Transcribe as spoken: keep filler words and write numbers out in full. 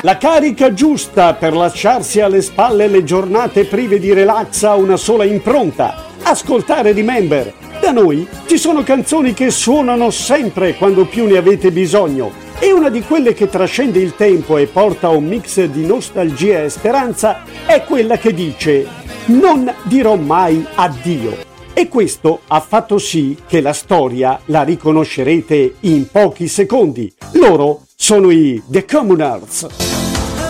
La carica giusta per lasciarsi alle spalle le giornate prive di relax ha una sola impronta: ascoltare Remember. Da noi ci sono canzoni che suonano sempre quando più ne avete bisogno, e una di quelle che trascende il tempo e porta un mix di nostalgia e speranza è quella che dice «Non dirò mai addio». E questo ha fatto sì che la storia la riconoscerete in pochi secondi. Loro sono i The Communards.